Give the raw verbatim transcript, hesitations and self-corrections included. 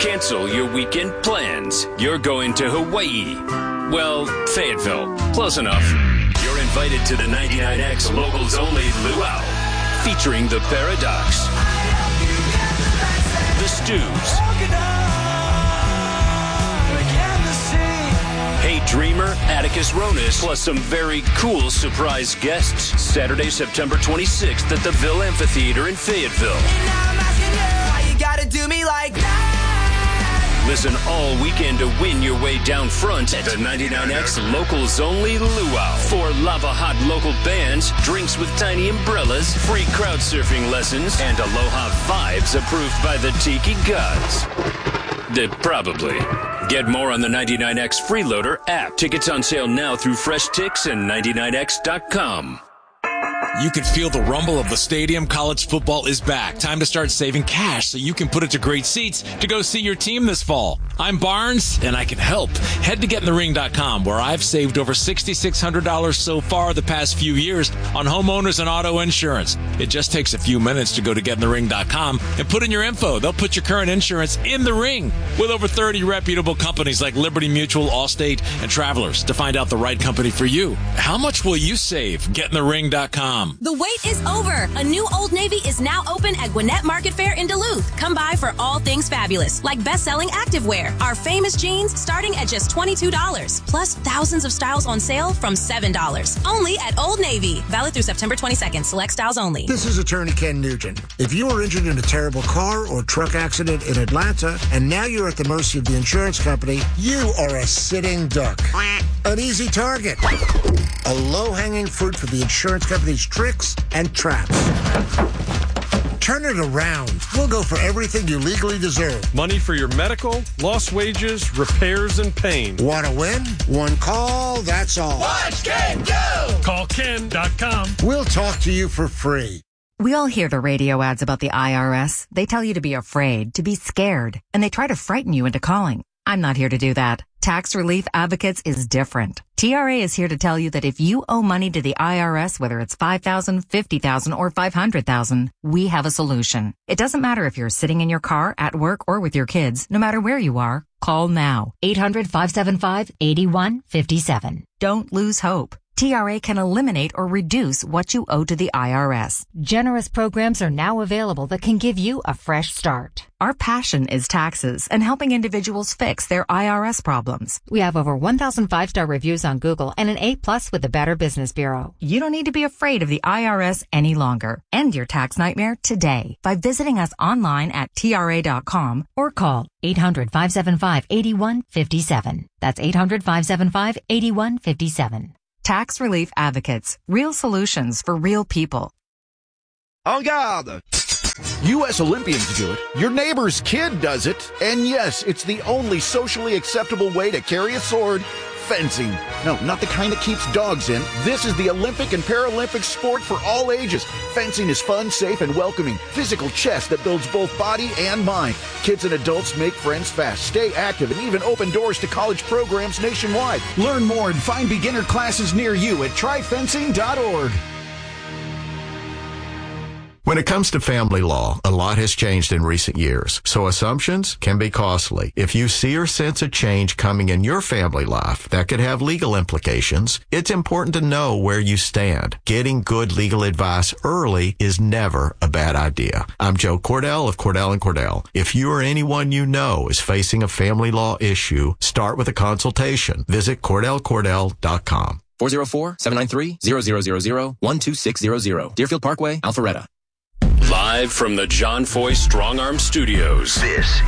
Cancel your weekend plans. You're going to Hawaii. Well, Fayetteville. Close enough. You're invited to the ninety-nine X Locals Only Luau, featuring The Paradox, The Stews, Hey Dreamer, Atticus Ronis, plus some very cool surprise guests. Saturday, September twenty-sixth at the Ville Amphitheater in Fayetteville. And now I'm asking you, why you gotta do me like that? Listen all weekend to win your way down front at the ninety-nine X Locals Only Luau. Four lava hot local bands, drinks with tiny umbrellas, free crowd surfing lessons, and Aloha vibes approved by the Tiki Gods. Uh, probably. Get more on the ninety-nine X Freeloader app. Tickets on sale now through Fresh Tix and ninety-nine X dot com. You can feel the rumble of the stadium. College football is back. Time to start saving cash so you can put it to great seats to go see your team this fall. I'm Barnes, and I can help. Head to get in the ring dot com, where I've saved over six thousand six hundred dollars so far the past few years on homeowners and auto insurance. It just takes a few minutes to go to get in the ring dot com and put in your info. They'll put your current insurance in the ring with over thirty reputable companies like Liberty Mutual, Allstate, and Travelers to find out the right company for you. How much will you save? get in the ring dot com. The wait is over. A new Old Navy is now open at Gwinnett Market Fair in Duluth. Come by for all things fabulous, like best-selling activewear. Our famous jeans starting at just twenty-two dollars, plus thousands of styles on sale from seven dollars. Only at Old Navy. Valid through September twenty-second. Select styles only. This is Attorney Ken Nugent. If you were injured in a terrible car or truck accident in Atlanta, and now you're at the mercy of the insurance company, you are a sitting duck. An easy target. A low-hanging fruit for the insurance company's tricks and traps. Turn it around. We'll go for everything you legally deserve. Money for your medical, lost wages, repairs, and pain. Want to win? One call, that's all. Watch Ken go! Call Ken dot com. We'll talk to you for free. We all hear the radio ads about the I R S. They tell you to be afraid, to be scared, and they try to frighten you into calling. I'm not here to do that. Tax Relief Advocates is different. T R A is here to tell you that if you owe money to the I R S, whether it's five thousand dollars, fifty thousand dollars, or five hundred thousand dollars, we have a solution. It doesn't matter if you're sitting in your car, at work, or with your kids. No matter where you are, call now. eight hundred, five seven five, eight one five seven. Don't lose hope. T R A can eliminate or reduce what you owe to the I R S. Generous programs are now available that can give you a fresh start. Our passion is taxes and helping individuals fix their I R S problems. We have over one thousand five-star reviews on Google and an A plus with the Better Business Bureau. You don't need to be afraid of the I R S any longer. End your tax nightmare today by visiting us online at T R A dot com or call eight hundred, five seven five, eight one five seven. That's eight hundred, five seven five, eight one five seven. Tax Relief Advocates. Real solutions for real people. En garde! U S Olympians do it. Your neighbor's kid does it. And yes, it's the only socially acceptable way to carry a sword. Fencing. No, not the kind that keeps dogs in. This is the Olympic and Paralympic sport for all ages. Fencing is fun, safe, and welcoming. Physical chess that builds both body and mind. Kids and adults make friends fast, stay active, and even open doors to college programs nationwide. Learn more and find beginner classes near you at try fencing dot org. When it comes to family law, a lot has changed in recent years, so assumptions can be costly. If you see or sense a change coming in your family life that could have legal implications, it's important to know where you stand. Getting good legal advice early is never a bad idea. I'm Joe Cordell of Cordell and Cordell. If you or anyone you know is facing a family law issue, start with a consultation. Visit Cordell Cordell dot com. four oh four, seven nine three, zero zero zero zero, one two six zero zero. Deerfield Parkway, Alpharetta. Live from the John Foy Strong Arm Studios. This